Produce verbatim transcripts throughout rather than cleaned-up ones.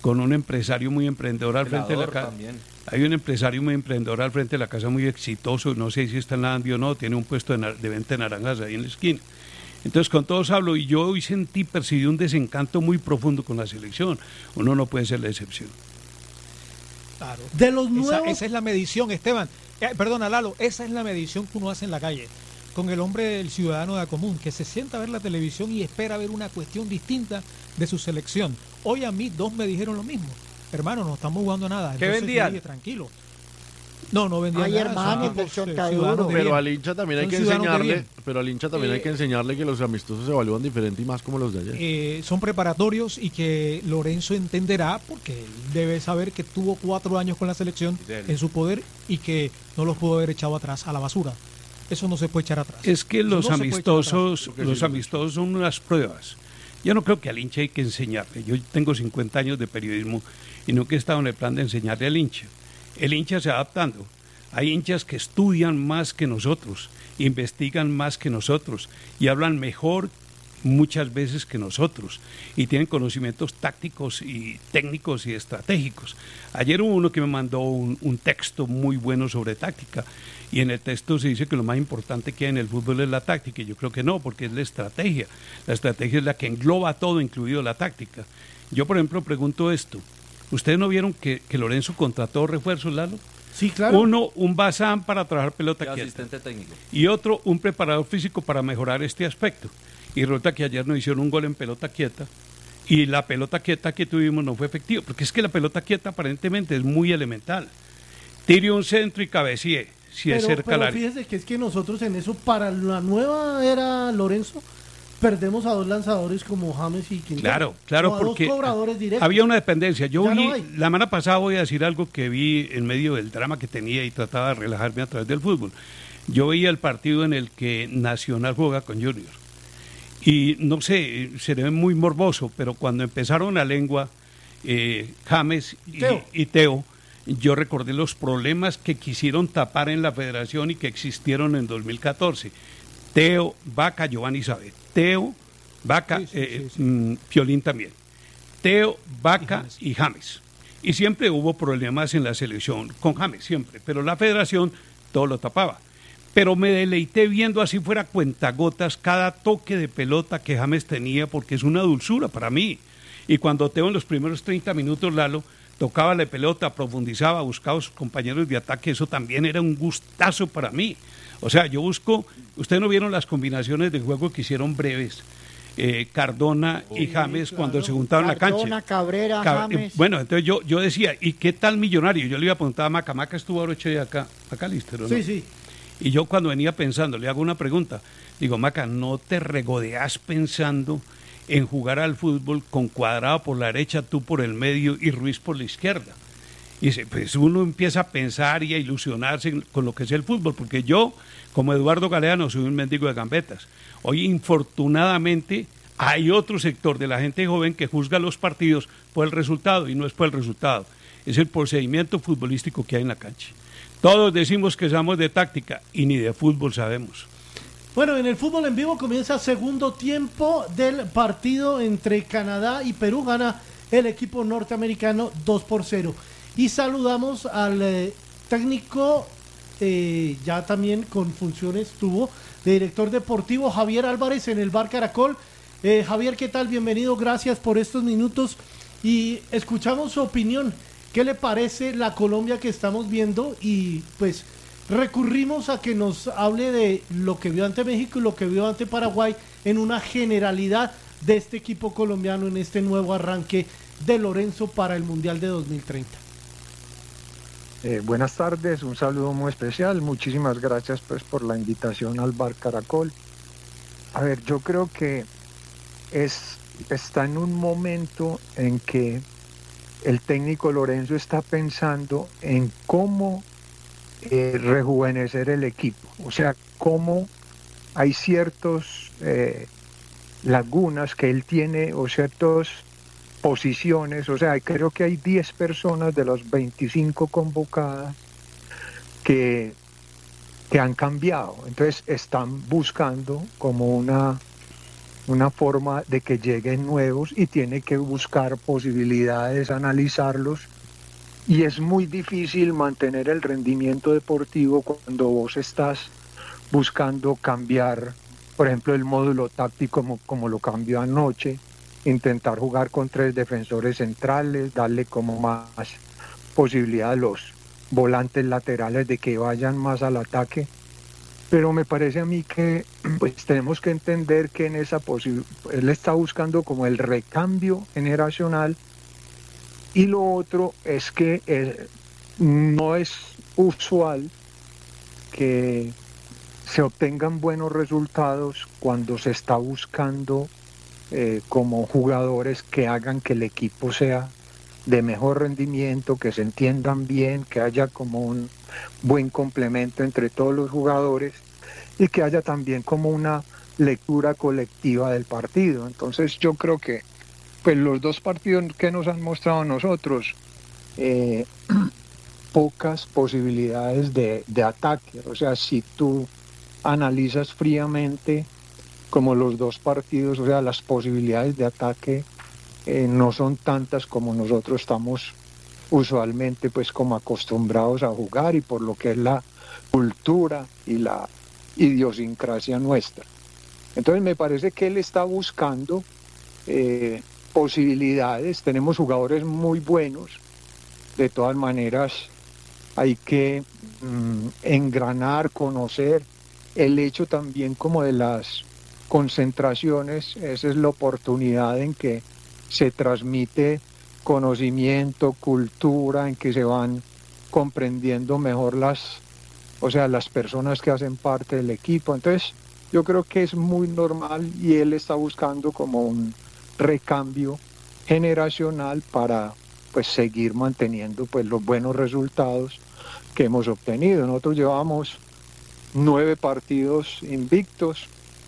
con un empresario muy emprendedor al Pelador frente de la casa. También. Hay un empresario muy emprendedor al frente de la casa, muy exitoso, no sé si está en la Andi o no, tiene un puesto de, nar- de venta de naranjas ahí en la esquina. Entonces con todos hablo y yo hoy sentí, percibí un desencanto muy profundo con la selección. Uno no puede ser la excepción. Claro. De los Esa, nuevos... esa es la medición, Esteban. Eh, perdona, Lalo, esa es la medición que uno hace en la calle con el hombre, el ciudadano de a común, que se sienta a ver la televisión y espera ver una cuestión distinta de su selección. Hoy a mí dos me dijeron lo mismo. Hermano, no estamos jugando nada. ¿Qué Entonces, vendían? yo dije, tranquilo. No, no vendían Ay, nada. hermano, son del tipos, eh, Chontaduro. ciudadanos de Pero bien. al hincha también hay Son que ciudadanos de enseñarle, bien. pero al hincha también hay Eh, que enseñarle que los amistosos se evalúan diferente y más como los de ayer. Eh, son preparatorios y que Lorenzo entenderá porque él debe saber que tuvo cuatro años con la selección en su poder y que no los pudo haber echado atrás a la basura. Eso no se puede echar atrás. Es que Eso los no se puede echar amistosos, Porque los sí, amistosos son unas pruebas. Yo no creo que al hincha hay que enseñarle. Yo tengo cincuenta años de periodismo y nunca he estado en el plan de enseñarle al hincha. El hincha se va adaptando. Hay hinchas que estudian más que nosotros, investigan más que nosotros y hablan mejor muchas veces que nosotros y tienen conocimientos tácticos y técnicos y estratégicos. Ayer hubo uno que me mandó un, un texto muy bueno sobre táctica y en el texto se dice que lo más importante que hay en el fútbol es la táctica y yo creo que no, porque es la estrategia. La estrategia es la que engloba todo, incluido la táctica. Yo, por ejemplo, pregunto esto. ¿Ustedes no vieron que, que Lorenzo contrató refuerzos, Lalo? Sí, claro. Uno, un Bazán para trabajar pelota Y quieta. asistente técnico. Y otro, un preparador físico para mejorar este aspecto. Y resulta que ayer nos hicieron un gol en pelota quieta y la pelota quieta que tuvimos no fue efectiva, porque es que la pelota quieta aparentemente es muy elemental. Tire un centro y cabecee, si es Pero, cerca al pero área. fíjese que es que nosotros en eso, para la nueva era Lorenzo, perdemos a dos lanzadores como James y Quintero. Claro, claro, o a porque dos cobradores directos. había una dependencia. Yo Ya vi, no hay. la semana pasada voy a decir algo que vi en medio del drama que tenía y trataba de relajarme a través del fútbol. Yo veía el partido en el que Nacional juega con Junior. Y no sé, se ve muy morboso, pero cuando empezaron la lengua eh, James y Teo. y Teo, yo recordé los problemas que quisieron tapar en la federación y que existieron en dos mil catorce. Teo, Vaca, Giovanni Isabel. Teo, Vaca, Sí, sí, eh, sí, sí. mm, Piolín también. Teo, Vaca James. y James. Y siempre hubo problemas en la selección con James, siempre. Pero la federación todo lo tapaba. Pero me deleité viendo así fuera cuentagotas cada toque de pelota que James tenía, porque es una dulzura para mí. Y cuando Teo en los primeros treinta minutos, Lalo, tocaba la pelota, profundizaba, buscaba a sus compañeros de ataque, eso también era un gustazo para mí. O sea, yo busco, ustedes no vieron las combinaciones de juego que hicieron breves, eh, Cardona y James claro. cuando se juntaron en la cancha. Cardona, Cabrera, Cab- James. eh, Bueno, entonces yo, yo decía, ¿y qué tal Millonario? Yo le iba a preguntar a Maca, Maca estuvo ahora ocho días acá, acá Lister, ¿o no? Sí, sí. Y yo cuando venía pensando, le hago una pregunta, digo, Maca, ¿no te regodeas pensando en jugar al fútbol con Cuadrado por la derecha, tú por el medio y Ruiz por la izquierda? Y dice, pues uno empieza a pensar y a ilusionarse con lo que es el fútbol, porque yo, como Eduardo Galeano, soy un mendigo de gambetas. Hoy, infortunadamente, hay otro sector de la gente joven que juzga los partidos por el resultado, y no es por el resultado, es el procedimiento futbolístico que hay en la cancha. Todos decimos que somos de táctica y ni de fútbol sabemos. Bueno, en el fútbol en vivo comienza segundo tiempo del partido entre Canadá y Perú. Gana el equipo norteamericano dos por cero. Y saludamos al eh, técnico, eh, ya también con funciones tuvo, de director deportivo Javier Álvarez en el Bar Caracol. Eh, Javier, ¿qué tal? Bienvenido, gracias por estos minutos. Y escuchamos su opinión. ¿Qué le parece la Colombia que estamos viendo? Y pues recurrimos a que nos hable de lo que vio ante México y lo que vio ante Paraguay en una generalidad de este equipo colombiano en este nuevo arranque de Lorenzo para el Mundial de dos mil treinta. Eh, buenas tardes, un saludo muy especial, muchísimas gracias pues por la invitación al Bar Caracol. A ver, yo creo que es, está en un momento en que el técnico Lorenzo está pensando en cómo eh, rejuvenecer el equipo, o sea, cómo hay ciertos eh, lagunas que él tiene o ciertas posiciones, o sea, creo que hay diez personas de las veinticinco convocadas que, que han cambiado, entonces están buscando como una una forma de que lleguen nuevos y tiene que buscar posibilidades, analizarlos. Y es muy difícil mantener el rendimiento deportivo cuando vos estás buscando cambiar, por ejemplo, el módulo táctico como, como lo cambió anoche, intentar jugar con tres defensores centrales, darle como más posibilidad a los volantes laterales de que vayan más al ataque. Pero me parece a mí que pues tenemos que entender que en esa posibilidad, él está buscando como el recambio generacional. Y lo otro es que eh, no es usual que se obtengan buenos resultados cuando se está buscando eh, como jugadores que hagan que el equipo sea de mejor rendimiento, que se entiendan bien, que haya como un buen complemento entre todos los jugadores y que haya también como una lectura colectiva del partido. Entonces yo creo que pues los dos partidos que nos han mostrado a nosotros, eh, pocas posibilidades de, de ataque. O sea, si tú analizas fríamente como los dos partidos, o sea, las posibilidades de ataque eh, no son tantas como nosotros estamos usualmente pues como acostumbrados a jugar y por lo que es la cultura y la idiosincrasia nuestra. Entonces me parece que él está buscando eh, posibilidades, tenemos jugadores muy buenos, de todas maneras hay que mmm, engranar, conocer el hecho también como de las concentraciones, esa es la oportunidad en que se transmite conocimiento, cultura, en que se van comprendiendo mejor las, o sea, las personas que hacen parte del equipo. Entonces yo creo que es muy normal y él está buscando como un recambio generacional para pues seguir manteniendo pues los buenos resultados que hemos obtenido. Nosotros llevamos nueve partidos invictos,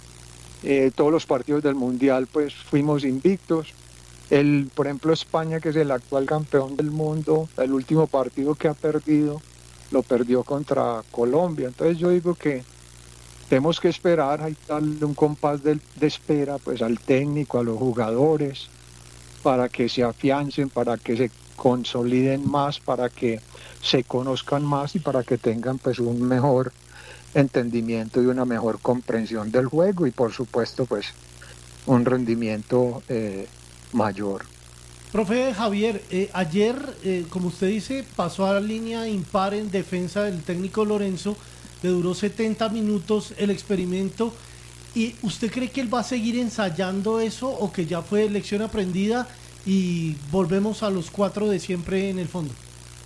eh, todos los partidos del mundial pues fuimos invictos. El, por ejemplo, España, que es el actual campeón del mundo, el último partido que ha perdido lo perdió contra Colombia. Entonces yo digo que tenemos que esperar, hay que darle un compás de, de espera pues al técnico, a los jugadores, para que se afiancen, para que se consoliden más, para que se conozcan más y para que tengan pues un mejor entendimiento y una mejor comprensión del juego y por supuesto pues un rendimiento eh, mayor. Profe Javier, eh, ayer, eh, como usted dice, pasó a la línea impar en defensa del técnico Lorenzo, le duró setenta minutos el experimento. ¿Y usted cree que él va a seguir ensayando eso o que ya fue lección aprendida y volvemos a los cuatro de siempre en el fondo?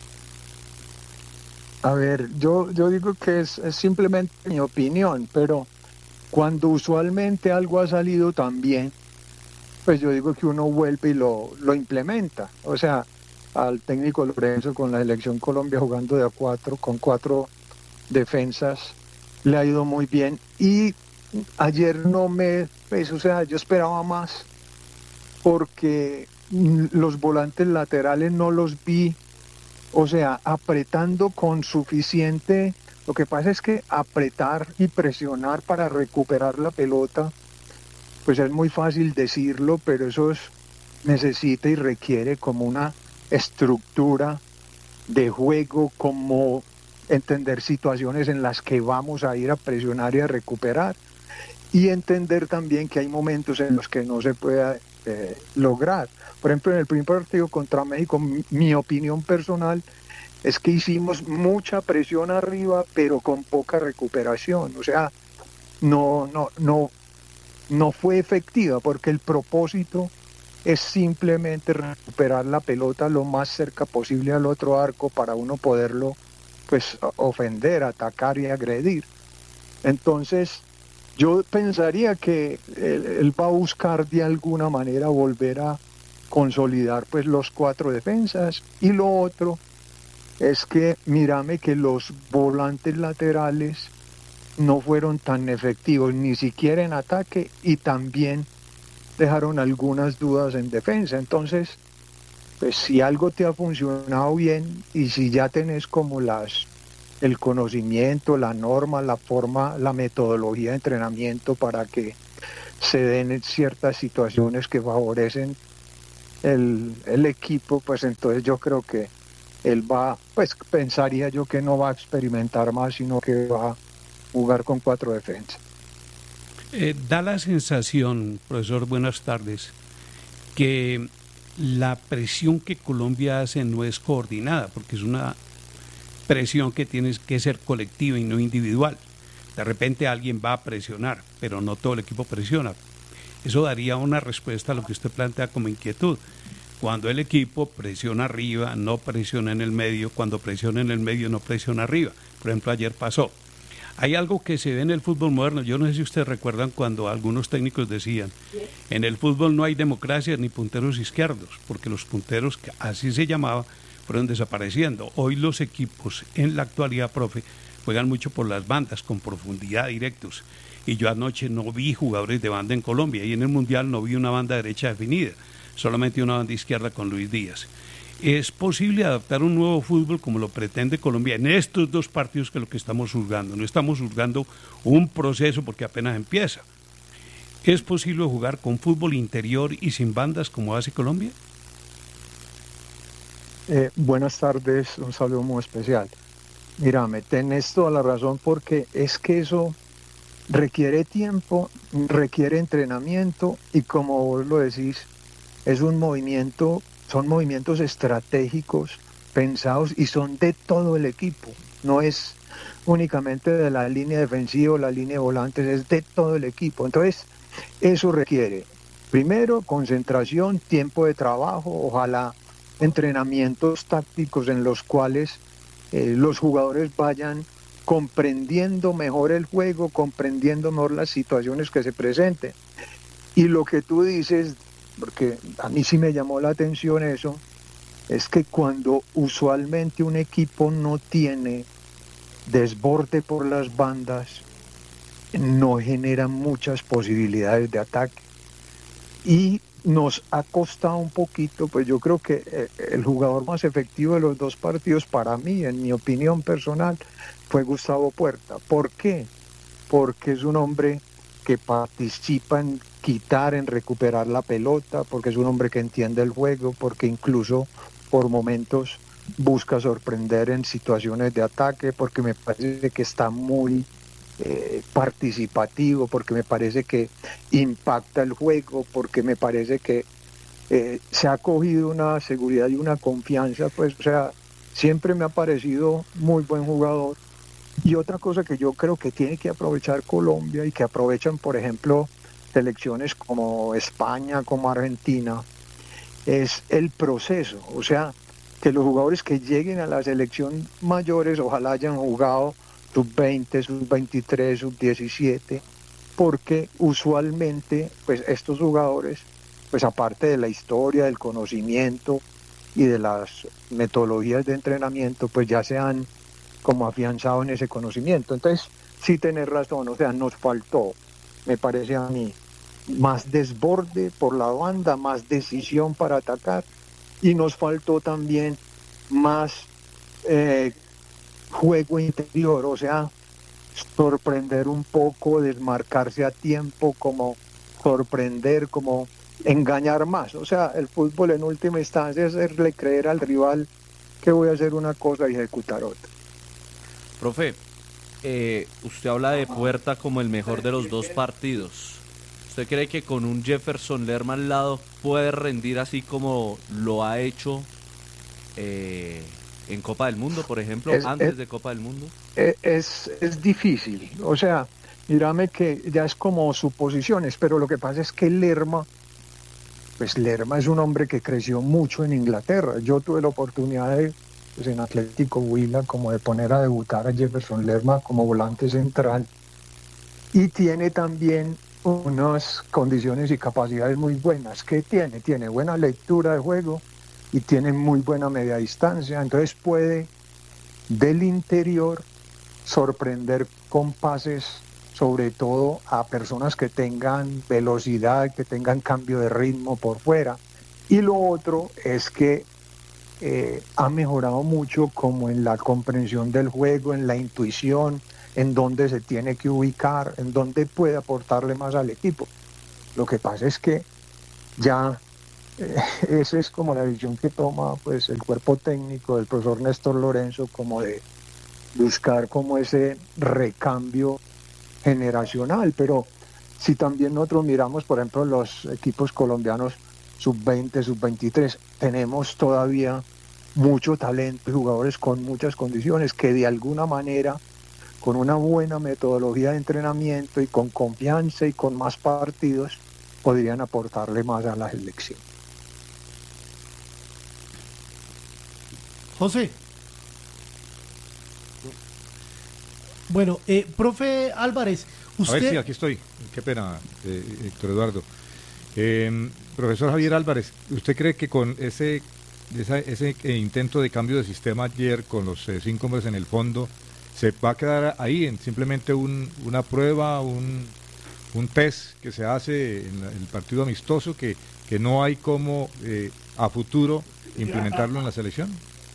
A ver, yo, yo digo que es, es simplemente mi opinión, pero cuando usualmente algo ha salido tan bien, pues yo digo que uno vuelve y lo, lo implementa. O sea, al técnico Lorenzo con la selección Colombia jugando de a cuatro, con cuatro defensas, le ha ido muy bien. Y ayer no me, pues, o sea, yo esperaba más porque los volantes laterales no los vi, o sea, apretando con suficiente. Lo que pasa es que apretar y presionar para recuperar la pelota, pues es muy fácil decirlo, pero eso es, necesita y requiere como una estructura de juego, como entender situaciones en las que vamos a ir a presionar y a recuperar, y entender también que hay momentos en los que no se puede eh, lograr. Por ejemplo, en el primer partido contra México, mi, mi opinión personal es que hicimos mucha presión arriba, pero con poca recuperación. O sea, no, no, no, no fue efectiva, porque el propósito es simplemente recuperar la pelota lo más cerca posible al otro arco para uno poderlo pues ofender, atacar y agredir. Entonces yo pensaría que él, él va a buscar de alguna manera volver a consolidar pues los cuatro defensas. Y lo otro es que mírame que los volantes laterales no fueron tan efectivos ni siquiera en ataque y también dejaron algunas dudas en defensa. Entonces, pues si algo te ha funcionado bien y si ya tenés como las el conocimiento, la norma, la forma, la metodología de entrenamiento para que se den ciertas situaciones que favorecen el, el equipo, pues entonces yo creo que él va, pues pensaría yo que no va a experimentar más, sino que va a jugar con cuatro defensas. Eh, da la sensación, profesor, buenas tardes, que la presión que Colombia hace no es coordinada, porque es una presión que tiene que ser colectiva y no individual. De repente alguien va a presionar, pero no todo el equipo presiona. Eso daría una respuesta a lo que usted plantea como inquietud. Cuando el equipo presiona arriba, no presiona en el medio. Cuando presiona en el medio, no presiona arriba. Por ejemplo, ayer pasó. Hay algo que se ve en el fútbol moderno. Yo no sé si ustedes recuerdan cuando algunos técnicos decían, en el fútbol no hay democracia ni punteros izquierdos, porque los punteros, que así se llamaba, fueron desapareciendo. Hoy los equipos, en la actualidad, profe, juegan mucho por las bandas, con profundidad, directos. Y yo anoche no vi jugadores de banda en Colombia, y en el Mundial no vi una banda derecha definida, solamente una banda izquierda con Luis Díaz. ¿Es posible adaptar un nuevo fútbol como lo pretende Colombia en estos dos partidos, que es lo que estamos juzgando? No estamos juzgando un proceso porque apenas empieza. ¿Es posible jugar con fútbol interior y sin bandas como hace Colombia? Eh, buenas tardes, un saludo muy especial. Mírame, tenés toda la razón, porque es que eso requiere tiempo, requiere entrenamiento, y como vos lo decís, es un movimiento, son movimientos estratégicos pensados y son de todo el equipo, no es únicamente de la línea defensiva o la línea de volantes, es de todo el equipo. Entonces, eso requiere, primero, concentración, tiempo de trabajo, ojalá entrenamientos tácticos en los cuales eh, los jugadores vayan comprendiendo mejor el juego, comprendiendo mejor las situaciones que se presenten. Y lo que tú dices, porque a mí sí me llamó la atención eso, es que cuando usualmente un equipo no tiene desborde por las bandas, no genera muchas posibilidades de ataque. Y nos ha costado un poquito, pues yo creo que el jugador más efectivo de los dos partidos, para mí, en mi opinión personal, fue Gustavo Puerta. ¿Por qué? Porque es un hombre que participa en quitar, en recuperar la pelota, porque es un hombre que entiende el juego, porque incluso por momentos busca sorprender en situaciones de ataque, porque me parece que está muy eh, participativo, porque me parece que impacta el juego, porque me parece que eh, se ha cogido una seguridad y una confianza, pues, o sea, siempre me ha parecido muy buen jugador. Y otra cosa que yo creo que tiene que aprovechar Colombia, y que aprovechan, por ejemplo, selecciones como España, como Argentina, es el proceso. O sea, que los jugadores que lleguen a la selección mayores ojalá hayan jugado sub veinte, sub veintitrés, sub diecisiete, porque usualmente pues estos jugadores, pues aparte de la historia, del conocimiento y de las metodologías de entrenamiento, pues ya se han como afianzado en ese conocimiento. Entonces, sí tenés razón, o sea, nos faltó, me parece a mí, más desborde por la banda, más decisión para atacar, y nos faltó también más eh, juego interior, o sea, sorprender un poco, desmarcarse a tiempo, como sorprender, como engañar más. O sea, el fútbol en última instancia es hacerle creer al rival que voy a hacer una cosa y ejecutar otra. Profe, eh, usted habla de Puerta como el mejor de los dos partidos. ¿Usted cree que con un Jefferson Lerma al lado puede rendir así como lo ha hecho eh, en Copa del Mundo, por ejemplo, es, antes es, de Copa del Mundo? Es, es difícil, o sea, mírame que ya es como suposiciones, pero lo que pasa es que Lerma, pues Lerma es un hombre que creció mucho en Inglaterra. Yo tuve la oportunidad de, pues en Atlético Huila, como de poner a debutar a Jefferson Lerma como volante central, y tiene también unas condiciones y capacidades muy buenas. ¿Qué tiene? Tiene buena lectura de juego y tiene muy buena media distancia, entonces puede del interior sorprender con pases, sobre todo a personas que tengan velocidad, que tengan cambio de ritmo por fuera. Y lo otro es que eh, ha mejorado mucho como en la comprensión del juego, en la intuición, en dónde se tiene que ubicar, en dónde puede aportarle más al equipo. Lo que pasa es que ya eh, esa es como la decisión que toma pues el cuerpo técnico del profesor Néstor Lorenzo, como de buscar como ese recambio generacional. Pero si también nosotros miramos, por ejemplo, los equipos colombianos sub veinte, sub veintitrés, tenemos todavía mucho talento y jugadores con muchas condiciones que de alguna manera, con una buena metodología de entrenamiento y con confianza y con más partidos, podrían aportarle más a la selección. José. Bueno, eh, profe Álvarez, usted... A ver, sí, aquí estoy. Qué pena, eh, Héctor Eduardo. Eh, profesor Javier Álvarez, ¿usted cree que con ese esa, ese eh, intento de cambio de sistema ayer, con los eh, cinco hombres en el fondo, se va a quedar ahí en simplemente un, una prueba, un, un test que se hace en, la, en el partido amistoso, que, que no hay como eh, a futuro implementarlo en la selección?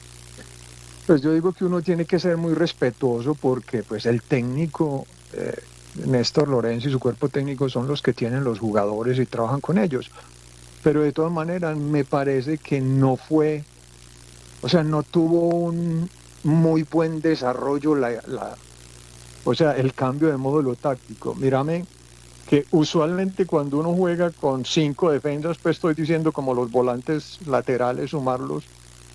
Pues yo digo que uno tiene que ser muy respetuoso, porque pues el técnico eh, Néstor Lorenzo y su cuerpo técnico son los que tienen los jugadores y trabajan con ellos. Pero de todas maneras me parece que no fue, o sea, no tuvo un muy buen desarrollo la, la o sea, el cambio de módulo táctico. Mírame que usualmente cuando uno juega con cinco defensas, pues estoy diciendo como los volantes laterales, sumarlos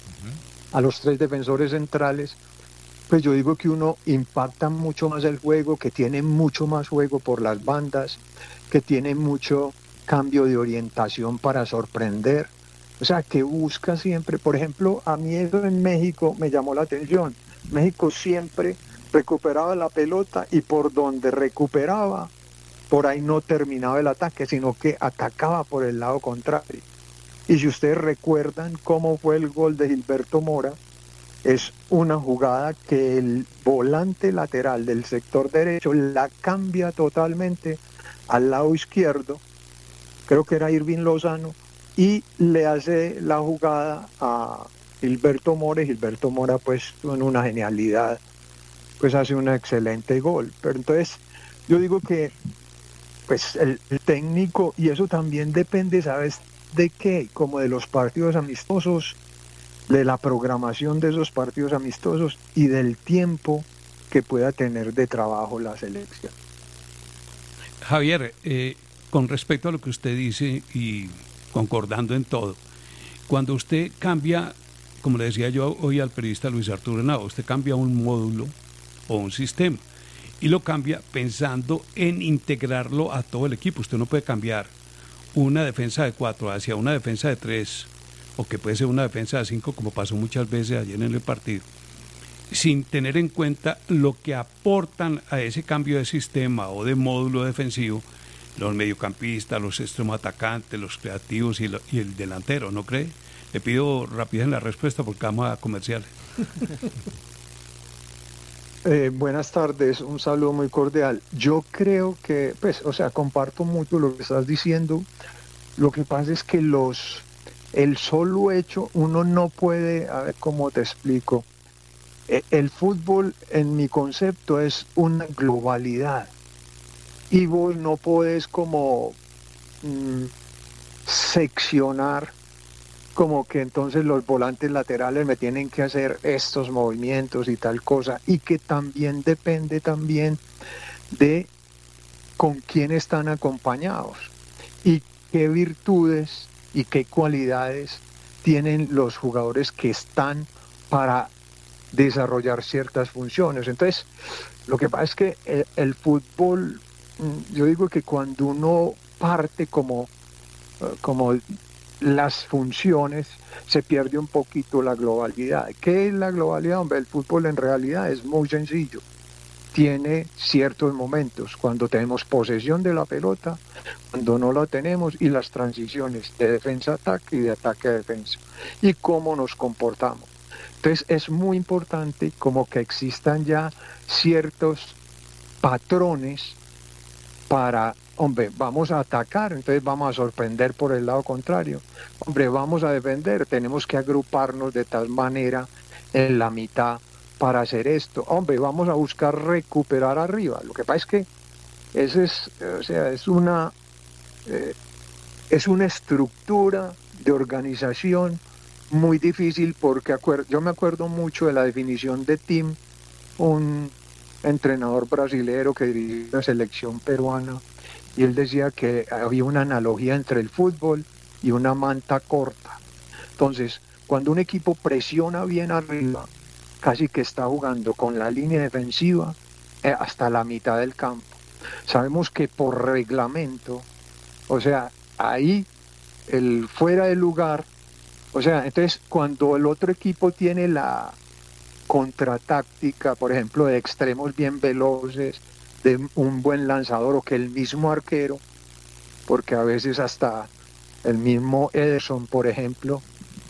a los tres defensores centrales, pues yo digo que uno impacta mucho más el juego, que tiene mucho más juego por las bandas, que tiene mucho cambio de orientación para sorprender, o sea, que busca siempre. Por ejemplo, a mí eso en México me llamó la atención. México siempre recuperaba la pelota y por donde recuperaba, por ahí no terminaba el ataque, sino que atacaba por el lado contrario. Y si ustedes recuerdan cómo fue el gol de Gilberto Mora, es una jugada que el volante lateral del sector derecho la cambia totalmente al lado izquierdo, creo que era Irving Lozano, y le hace la jugada a Gilberto Mora, y Gilberto Mora pues en una genialidad pues hace un excelente gol. Pero entonces yo digo que pues el, el técnico, y eso también depende, ¿sabes de qué? Como de los partidos amistosos, de la programación de esos partidos amistosos y del tiempo que pueda tener de trabajo la selección. Javier, eh, con respecto a lo que usted dice y concordando en todo, cuando usted cambia, como le decía yo hoy al periodista Luis Arturo Henao, usted cambia un módulo o un sistema y lo cambia pensando en integrarlo a todo el equipo. Usted no puede cambiar una defensa de cuatro hacia una defensa de tres, o que puede ser una defensa de cinco, como pasó muchas veces ayer en el partido, sin tener en cuenta lo que aportan a ese cambio de sistema o de módulo defensivo los mediocampistas, los extremos atacantes, los creativos y, lo, y el delantero, ¿no cree? Le pido rapidez en la respuesta porque vamos a comerciales. Eh, buenas tardes, un saludo muy cordial. Yo creo que, pues, o sea, comparto mucho lo que estás diciendo. Lo que pasa es que los, el solo hecho, uno no puede, a ver cómo te explico. Eh, el fútbol, en mi concepto, es una globalidad. Y vos no podés como mmm, seccionar, como que entonces los volantes laterales me tienen que hacer estos movimientos y tal cosa, y que también depende también de con quién están acompañados y qué virtudes y qué cualidades tienen los jugadores que están para desarrollar ciertas funciones. Entonces, lo que pasa es que el, el fútbol, yo digo que cuando uno parte como, como las funciones, se pierde un poquito la globalidad. ¿Qué es la globalidad? Hombre, el fútbol en realidad es muy sencillo. Tiene ciertos momentos, cuando tenemos posesión de la pelota, cuando no la tenemos, y las transiciones de defensa-ataque y de ataque-defensa, y cómo nos comportamos. Entonces es muy importante como que existan ya ciertos patrones para, hombre, vamos a atacar, entonces vamos a sorprender por el lado contrario. Hombre, vamos a defender, tenemos que agruparnos de tal manera en la mitad para hacer esto. Hombre, vamos a buscar recuperar arriba. Lo que pasa es que ese es, o sea, es una eh, es una estructura de organización muy difícil porque acuer- yo me acuerdo mucho de la definición de team, un entrenador brasilero que dirigió la selección peruana, y él decía que había una analogía entre el fútbol y una manta corta. Entonces, cuando un equipo presiona bien arriba, casi que está jugando con la línea defensiva eh, hasta la mitad del campo. Sabemos que por reglamento, o sea, ahí el fuera de lugar, o sea, entonces cuando el otro equipo tiene la contratáctica, por ejemplo, de extremos bien veloces, de un buen lanzador o que el mismo arquero, porque a veces hasta el mismo Ederson, por ejemplo,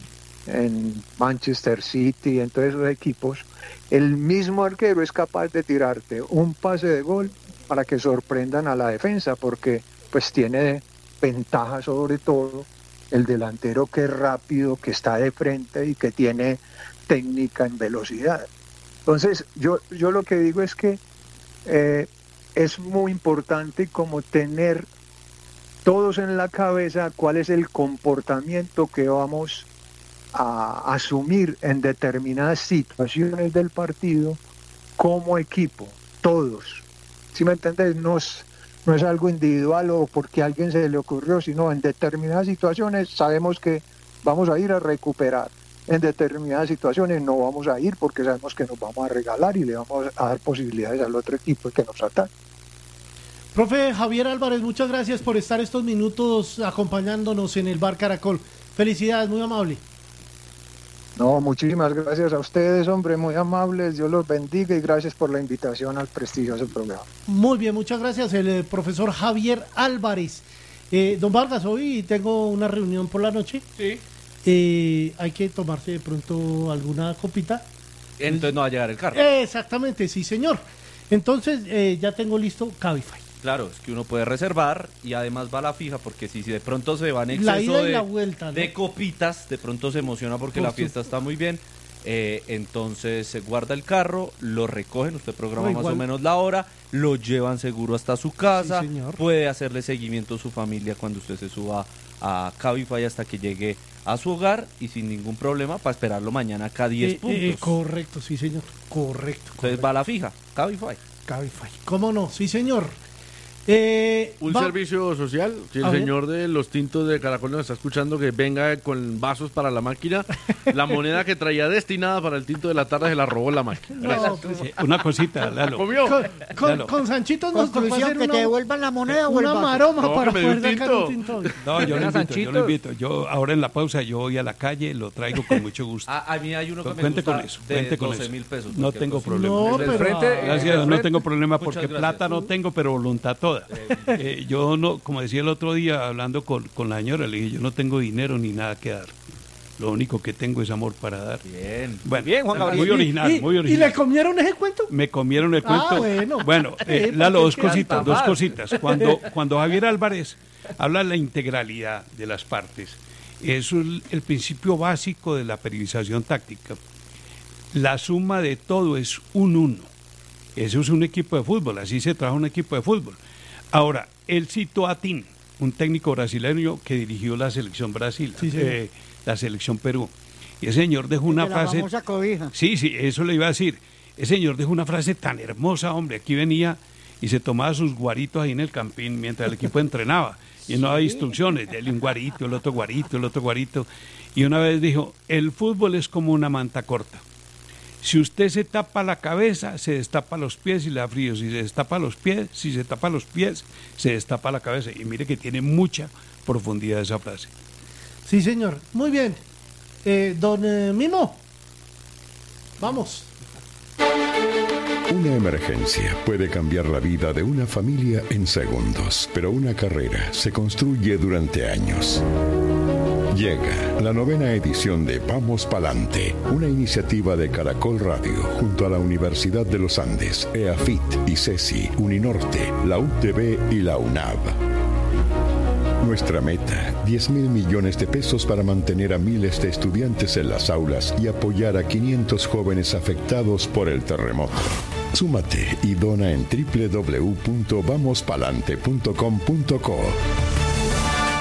en Manchester City, en todos esos equipos, el mismo arquero es capaz de tirarte un pase de gol para que sorprendan a la defensa, porque pues tiene ventaja sobre todo el delantero que es rápido, que está de frente y que tiene técnica en velocidad. Entonces yo, yo lo que digo es que eh, es muy importante como tener todos en la cabeza cuál es el comportamiento que vamos a asumir en determinadas situaciones del partido como equipo, todos. ¿Sí me entiendes? No es, no es algo individual o porque a alguien se le ocurrió, sino en determinadas situaciones sabemos que vamos a ir a recuperar. En determinadas situaciones no vamos a ir porque sabemos que nos vamos a regalar y le vamos a dar posibilidades al otro equipo que nos ataque. Profe Javier Álvarez, muchas gracias por estar estos minutos acompañándonos en el Bar Caracol. Felicidades, muy amable. No, muchísimas gracias a ustedes, hombre, muy amables, Dios los bendiga y gracias por la invitación al prestigioso programa. Muy bien, muchas gracias, el eh, profesor Javier Álvarez. Eh, don Vargas, hoy tengo una reunión por la noche. Sí. Eh, hay que tomarse de pronto alguna copita. Entonces no va a llegar el carro. Eh, exactamente, sí, señor. Entonces eh, ya tengo listo Cabify. Claro, es que uno puede reservar y además va a la fija, porque si de pronto se va en exceso La ida y de, la vuelta, ¿no? de copitas, de pronto se emociona porque Por la fiesta está muy bien. Eh, entonces se guarda el carro, lo recogen, usted programa No, más igual. o menos la hora, lo llevan seguro hasta su casa, Sí, señor. puede hacerle seguimiento a su familia cuando usted se suba a Cabify hasta que llegue a su hogar y sin ningún problema para esperarlo mañana acá diez Eh, puntos. eh, correcto, sí, señor. Correcto. Entonces va a la fija, Cabify. Cabify. ¿Cómo no? Sí, señor. Eh, Un va- servicio social, si el A ver. señor de los tintos de Caracol nos está escuchando, que venga con vasos para la máquina, la moneda que traía destinada para el tinto de la tarde se la robó la máquina. No, pues, Sí, una cosita, Lalo. ¿Comió? con, con, Claro. con Sanchito nos tocó Conclusión, hacer que una, te devuelvan la moneda o el una vaso. maroma No, para que me dio poder un sacar un tinto. No, yo lo Venga, invito, yo Sanchito. lo invito. Yo ahora en la pausa yo voy a la calle, lo traigo con mucho gusto. A, a mí hay uno que me Cuente gusta con eso, de cuente con doce eso. mil pesos. No cualquier tengo cosa. problema. No, El del pero- frente, ah, el Gracias, del no frente. tengo problema Muchas porque gracias. plata no tengo, pero voluntad toda. Eh, yo no, como decía el otro día hablando con, con la señora, le dije, yo no tengo dinero ni nada que dar. Lo único que tengo es amor para dar. Bien. Bueno, Bien, Juan Gabriel. muy original, ¿Y, muy y original. le comieron ese cuento? Me comieron el Ah, cuento. bueno. eh, Sí, Lalo, dos porque cositas, canta dos más. cositas. Cuando, cuando Javier Álvarez habla de la integralidad de las partes, eso es el principio básico de la periodización táctica. La suma de todo es un uno. Eso es un equipo de fútbol, así se trabaja un equipo de fútbol. Ahora, él citó a Tim, un técnico brasileño que dirigió la selección Brasil, Sí, señor. eh, la selección Perú. Y ese señor dejó una De la frase... famosa cobija. Sí, sí, eso le iba a decir. Ese señor dejó una frase tan hermosa, hombre. Aquí venía y se tomaba sus guaritos ahí en el campín mientras el equipo entrenaba. Y no había instrucciones, dele un guarito, el otro guarito, el otro guarito. Y una vez dijo, el fútbol es como una manta corta. Si usted se tapa la cabeza, se destapa los pies y le da frío. Si se destapa los pies, si se tapa los pies, se destapa la cabeza. Y mire que tiene mucha profundidad esa frase. Sí, señor. Muy bien. Eh, don eh, Mimo. Vamos. Una emergencia puede cambiar la vida de una familia en segundos, pero una carrera se construye durante años. Llega la novena edición de Vamos Palante, una iniciativa de Caracol Radio junto a la Universidad de los Andes, EAFIT, ICESI, Uninorte, la U T B y la UNAV. Nuestra meta, diez mil millones de pesos para mantener a miles de estudiantes en las aulas y apoyar a quinientos jóvenes afectados por el terremoto. Súmate y dona en doble u doble u doble u punto vamos palante punto com punto co.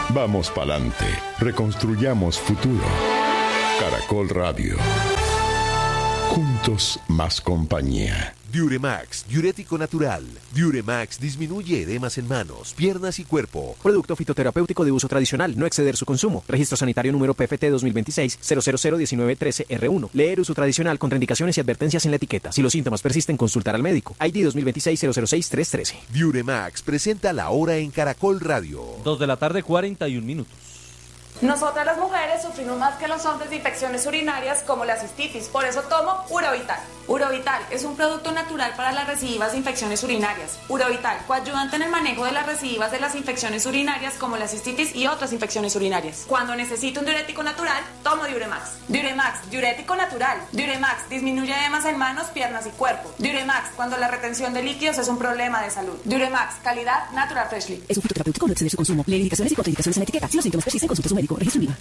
Vamos pa'lante. Reconstruyamos futuro. Caracol Radio. Juntos más compañía. Diuremax, diurético natural. Diuremax disminuye edemas en manos, piernas y cuerpo. Producto fitoterapéutico de uso tradicional, no exceder su consumo. Registro sanitario número P F T dos mil veintiséis cero cero cero diecinueve trece R uno. Leer uso tradicional, contraindicaciones y advertencias en la etiqueta. Si los síntomas persisten, consultar al médico. I D dos mil veintiséis cero cero seis tres trece. Diuremax presenta la hora en Caracol Radio. Dos de la tarde, cuarenta y un minutos. Nosotras las mujeres sufrimos más que los hombres de infecciones urinarias como la cistitis, por eso tomo Urovital. Urovital es un producto natural para las recidivas de infecciones urinarias. Urovital, coayudante en el manejo de las recidivas de las infecciones urinarias como la cistitis y otras infecciones urinarias. Cuando necesito un diurético natural, tomo Diuremax. Diuremax, diurético natural. Diuremax disminuye edemas en manos, piernas y cuerpo. Diuremax, cuando la retención de líquidos es un problema de salud. Diuremax, calidad Natural Freshly. Es un fitoterapéutico, no exceder su consumo. Lee indicaciones y contraindicaciones en la etiqueta. Si los síntomas persisten, consulte a su médico. Registro IVA.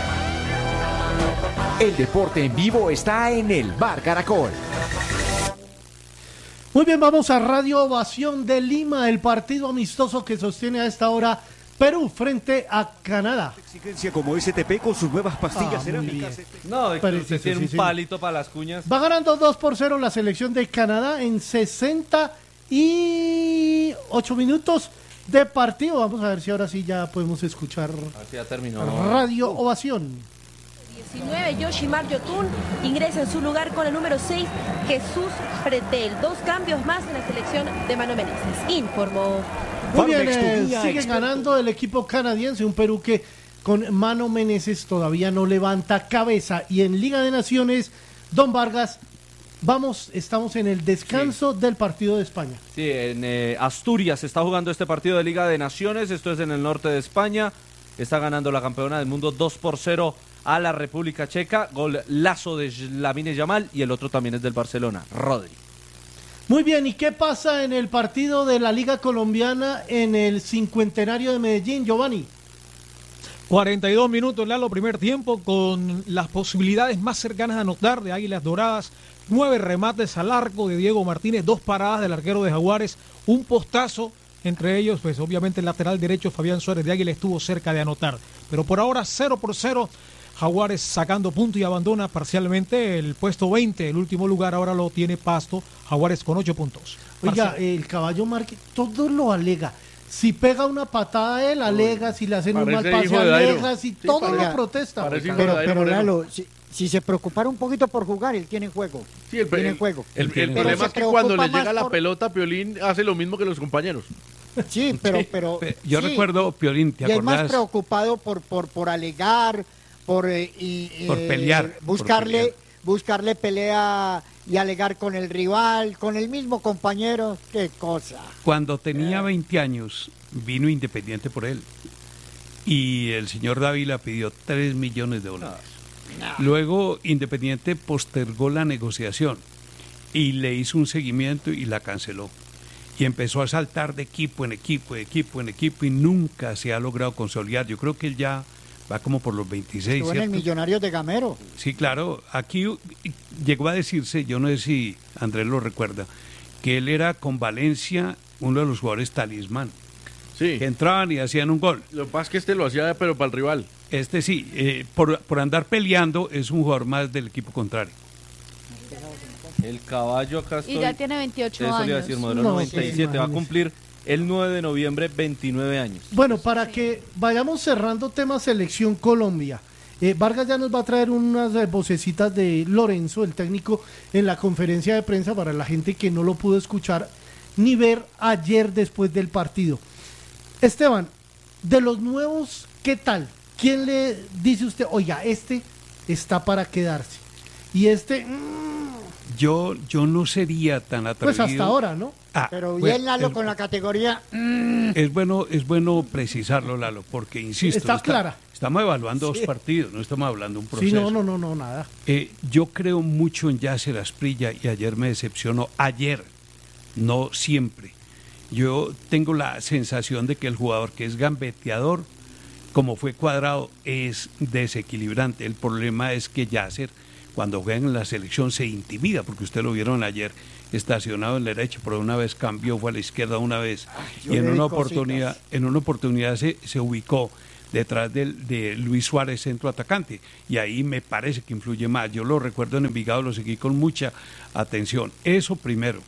El deporte en vivo está en el Bar Caracol. Muy bien, vamos a Radio Ovación de Lima, el partido amistoso que sostiene a esta hora Perú frente a Canadá. Exigencia como S T P con sus nuevas pastillas Ah, cerámicas. No, Pero usted sí, tiene sí, un sí. palito para las cuñas. Va ganando dos por cero la selección de Canadá en sesenta y ocho minutos de partido. Vamos a ver si ahora sí ya podemos escuchar Así ya terminó. Radio Ovación. diecinueve, Yoshimar Yotun ingresa en su lugar con el número seis, Jesús Pretel. Dos cambios más en la selección de Mano Meneses. Informó. Muy bien, eh, sigue ganando el equipo canadiense, un Perú que con Mano Meneses todavía no levanta cabeza. Y en Liga de Naciones, Don Vargas, vamos, estamos en el descanso del partido de España. Sí, en eh, Asturias se está jugando este partido de Liga de Naciones. Esto es en el norte de España. Está ganando la campeona del mundo dos por cero a la República Checa. Gol lazo de Lamine Yamal y el otro también es del Barcelona, Rodri. Muy bien, ¿y qué pasa en el partido de la Liga Colombiana en el cincuentenario de Medellín, Giovanni? cuarenta y dos minutos, Lalo, primer tiempo, con las posibilidades más cercanas a anotar de Águilas Doradas. Nueve remates al arco de Diego Martínez, dos paradas del arquero de Jaguares, un postazo, entre ellos, pues obviamente el lateral derecho Fabián Suárez de Águila estuvo cerca de anotar. Pero por ahora cero por cero, Jaguares sacando punto y abandona parcialmente el puesto veinte, el último lugar ahora lo tiene Pasto, Jaguares con ocho puntos. Oiga, Parcial. el caballo Márquez, todo lo alega. Si pega una patada él, alega, si le hacen un mal Parece pase, hijo de Dairo. alega, si Sí, todo parece- lo protesta. parece hijo Pero, de Dairo pero Moreno. Lalo, si, si se preocupara un poquito por jugar, él tiene juego. Sí, el, tiene el- juego. el- el Pero problema se es que cuando le preocupa llega más la por- pelota, Piolín hace lo mismo que los compañeros. Sí, pero... pero Yo sí. recuerdo, Piolín, ¿te Y es más acordás? preocupado por, por, por alegar, por, eh, y, Por eh, pelear, por buscarle, pelear. buscarle pelea y alegar con el rival, con el mismo compañero. Qué cosa. Cuando tenía veinte años, vino Independiente por él. Y el señor Dávila pidió tres millones de dólares. Luego Independiente postergó la negociación y le hizo un seguimiento y la canceló. Y empezó a saltar de equipo en equipo, de equipo en equipo y nunca se ha logrado consolidar. Yo creo que él ya va como por los veintiséis, Estuvo en el ¿cierto? Millonarios de Gamero. Sí, claro. Aquí llegó a decirse, yo no sé si Andrés lo recuerda, que él era con Valencia uno de los jugadores talismán. Sí. Que entraban y hacían un gol. Lo que pasa es que este lo hacía, pero para el rival. Este sí, eh, por, por andar peleando es un jugador más del equipo contrario. El caballo acá estoy. Y ya tiene veintiocho Eso le iba a años. decir, modelo No, noventa y siete, sí, va a imagínese. cumplir el nueve de noviembre veintinueve años. Bueno, para que vayamos cerrando tema Selección Colombia, eh, Vargas ya nos va a traer unas eh, vocecitas de Lorenzo, el técnico, en la conferencia de prensa para la gente que no lo pudo escuchar ni ver ayer después del partido. Esteban, de los nuevos, ¿qué tal? ¿Quién le dice usted, oiga, este está para quedarse? Y este, mm, Yo, yo no sería tan atrevido. pues hasta ahora, ¿no? Ah, Pero bueno, bien, Lalo, es- con la categoría... Es bueno, es bueno precisarlo, Lalo, porque insisto, Está clara. estamos evaluando Sí. dos partidos, no estamos hablando de un proceso. Sí, no, no, no, no, nada. Eh, yo creo mucho en Yasser Asprilla y ayer me decepcionó. Ayer, no siempre. Yo tengo la sensación de que el jugador que es gambeteador, como fue Cuadrado, es desequilibrante. El problema es que Yasser, cuando juega en la selección, se intimida, porque usted lo vieron ayer estacionado en la derecha, pero una vez cambió, fue a la izquierda una vez, yo y en le una di oportunidad, cositas. en una oportunidad se, se ubicó detrás del, de Luis Suárez, centro atacante, y ahí me parece que influye más. Yo lo recuerdo en Envigado, lo seguí con mucha atención. Eso primero.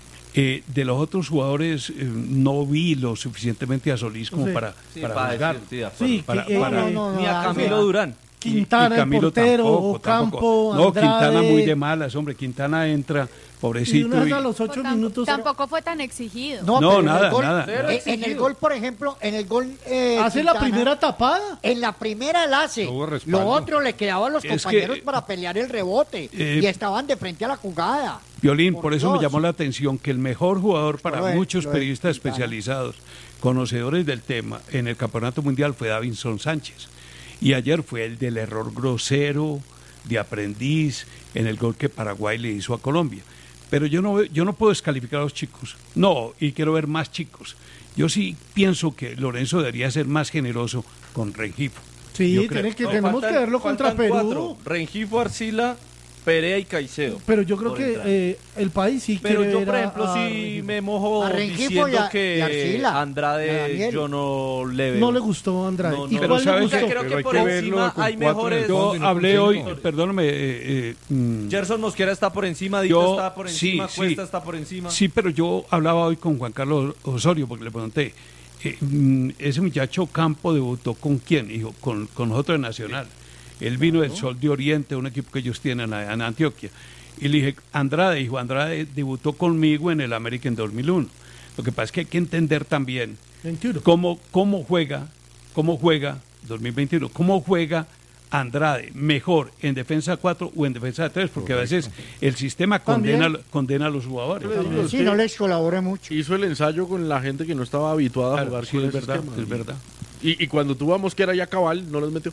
Eh, de los otros jugadores eh, no vi lo suficientemente a Solís como Sí. para, Sí, para para juzgar. decir, sí, de acuerdo. Sí, Para- que, eh, para- no, no, Ni a no, Camilo no. Durán. Quintana, Y- y el Camilo portero, tampoco, Ocampo, tampoco. No, Quintana Andrade. muy de malas, hombre. Quintana entra, Y pobrecito. una vez y- a los ocho Tampoco- minutos. Tampoco fue tan exigido. No, pero en el nada, gol- nada. En, en el gol, por ejemplo, en el gol... eh, Hace la Quintana, primera tapada. En la primera la hace. No hubo respaldo. Lo otro le quedaba a los Es compañeros que, para pelear el rebote. eh, y estaban de frente a la jugada. Violín, Por por, eso Dios. me llamó la atención que el mejor jugador para Lo es, muchos lo es, periodistas Quintana. especializados, conocedores del tema, en el Campeonato Mundial fue Davinson Sánchez. Y ayer fue el del error grosero de aprendiz en el gol que Paraguay le hizo a Colombia. Pero yo no, veo- yo no puedo descalificar a los chicos. No, y quiero ver más chicos. Yo sí pienso que Lorenzo debería ser más generoso con Rengifo. Sí, Yo creo. tiene que, No, tenemos faltan- que verlo contra faltan Perú. cuatro. Rengifo, Arcila, Perea y Caicedo. Pero yo creo por que entrar. eh, el país sí Pero quiere yo, ver por a- ejemplo, a sí Rengifo. me mojo A Rengifo diciendo y a- y que Arcila, y a Andrade Daniel. yo no le veo. No le gustó a Andrade. No, no. ¿Y Pero cuál le ¿sabes gustó? qué? Creo Pero que hay por que verlo encima con hay cuatro en el mejores. Yo fondo y no hablé con hoy, cinco. perdóname, eh, eh, mm, Gerson Mosquera está por encima, Dito Yo- está por sí, encima, sí. Cuesta está por encima. Sí, pero yo hablaba hoy con Juan Carlos Osorio porque le pregunté, eh, mm, ese muchacho Campo debutó con quién, dijo, con, con nosotros de Nacional. Él vino del Sol de Oriente, un equipo que ellos tienen allá en Antioquia. Y le dije, Andrade, dijo, Andrade debutó conmigo en el América en dos mil uno. Lo que pasa es que hay que entender también veintiuno. cómo, cómo juega, cómo juega, dos mil veintiuno, cómo juega Andrade mejor en defensa cuatro o en defensa tres, porque a veces el sistema condena, También. condena a los jugadores. Yo le digo, Sí, usted no les colabore mucho. hizo el ensayo con la gente que no estaba habituada a Claro, jugar sí, con es ese verdad, esquema. es verdad. Y, y cuando tuvo a Mosquera ya cabal, no los metió.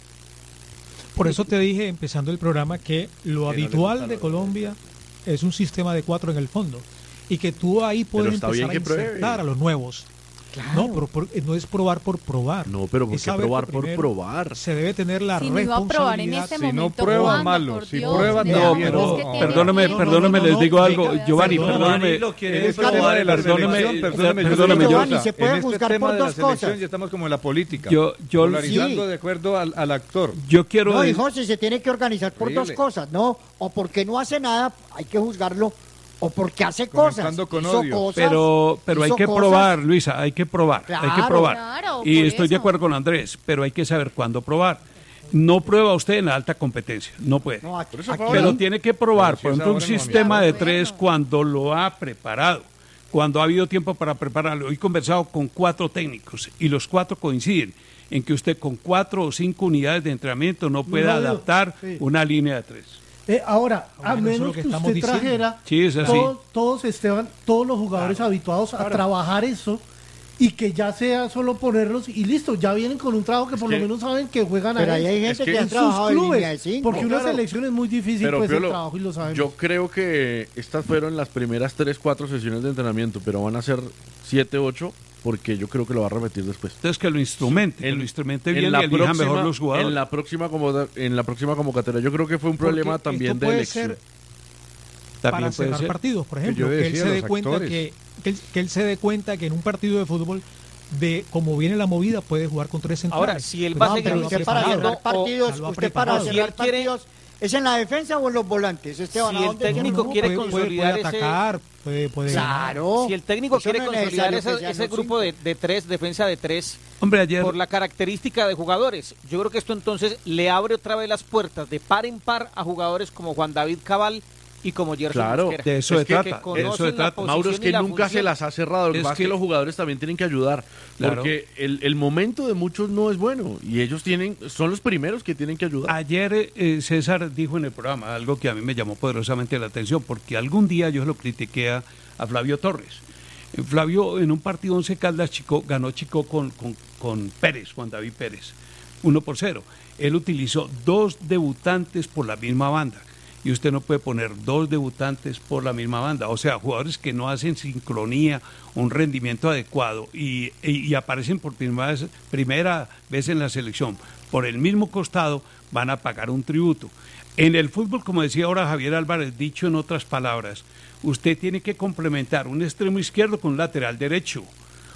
Por eso te dije, empezando el programa, que lo habitual de Colombia es un sistema de cuatro en el fondo. Y que tú ahí puedes está bien empezar a que pruebe. insertar a los nuevos. No, pero por- no es probar por probar. No, pero ¿por Es qué saber probar que por primero probar? Se debe tener la Si no iba a probar en responsabilidad. ese Si no momento, prueba, ¿cuándo? malo. Por Si Dios, prueba, mira, No, también. pero es pero que tiene perdóneme, tiempo. perdóneme, no, les no, digo venga, algo, Giovanni, perdón, perdóneme. lo quiere Este probar tema de en la perdóneme, selección, perdóneme, yo perdóneme, soy yo- Llosa. se puede En este juzgar tema por de la dos selección cosas. ya estamos como en la política. Yo- yo- polarizando Sí. de acuerdo al, al actor. Yo quiero No, y decir- José se tiene que organizar por Horrible. dos cosas, ¿no? O porque no hace nada, hay que juzgarlo, o porque hace cosas. Comentando con hizo odio. cosas, Pero, pero hay hizo que cosas. probar, Luisa, hay que probar, hay que Claro. probar. Claro, y por estoy de eso. acuerdo con Andrés, pero hay que saber cuándo probar. No prueba usted en la alta competencia, no puede. No, aquí- eso aquí- fue Pero tiene que probar, Pero si por es ejemplo, un ahora, no, sistema amigo. de tres cuando lo ha preparado, cuando ha habido tiempo para prepararlo. Hoy he conversado con cuatro técnicos y los cuatro coinciden en que usted con cuatro o cinco unidades de entrenamiento no puede No, no, adaptar sí. una línea de tres. Eh, ahora, a Bueno, eso es menos lo que, que estamos usted diciendo. trajera Sí, es así. todos, todos, Esteban, todos los jugadores habituados a trabajar eso y que ya sea solo ponerlos y listo, ya vienen con un trabajo que por que- lo menos saben que juegan Pero a ahí eso. hay Es gente que que, ha en sus trabajado en línea de clubes, cinco. porque una Claro. selección es muy difícil Pero, pues el Piolo, trabajo y lo sabemos. yo creo que estas fueron las primeras tres, cuatro sesiones de entrenamiento, pero van a ser siete, ocho, porque yo creo que lo va a repetir después. Entonces que lo instrumente, que En- lo instrumente en bien y la elija próxima- mejor los jugadores. En la próxima convo- en la próxima convocatoria. Yo creo que fue un problema Porque también esto de puede elección. ser También para puede cerrar ser. partidos, por Que ejemplo, yo que, él decía, se dé los cuenta actores. que, que, él, que él se dé cuenta que en un partido de fútbol de cómo viene la movida puede jugar con tres centrales. Ahora, si él va a No, seguir pero usted para insistiendo cerrar partidos, Ya lo ha usted para preparado. Si cerrar él quiere- partidos, ¿es en la defensa o en los volantes? Esteban, Si ¿a el dónde técnico tiene- quiere puede, puede- consolidar puede ese- atacar, puede, puede Claro. Si el técnico Eso quiere no es consolidar necesario ese, que sean ese los grupo cinco. de, de tres, defensa de tres, Hombre, ayer por la característica de jugadores, yo creo que esto entonces le abre otra vez las puertas de par en par a jugadores como Juan David Cabal y como Gerson Claro, Mosquera. de eso Es se que- trata, que de eso conocen se la trata. posición Mauro, es y que la nunca se función. las ha cerrado. Lo que Es pasa es que que- los jugadores también tienen que ayudar. Claro. Porque el, el momento de muchos no es bueno. Y ellos tienen, son los primeros que tienen que ayudar. Ayer eh, César dijo en el programa algo que a mí me llamó poderosamente la atención, porque algún día yo lo critiqué a, a Flavio Torres. Eh, Flavio en un partido Once Caldas Chico, ganó Chico con, con, con Pérez, Juan David Pérez, uno por cero. Él utilizó dos debutantes por la misma banda. Y usted no puede poner dos debutantes por la misma banda. O sea, jugadores que no hacen sincronía, un rendimiento adecuado y, y- y aparecen por primera vez, primera vez en la selección por el mismo costado, van a pagar un tributo. En el fútbol, como decía ahora Javier Álvarez, dicho en otras palabras, usted tiene que complementar un extremo izquierdo con un lateral derecho,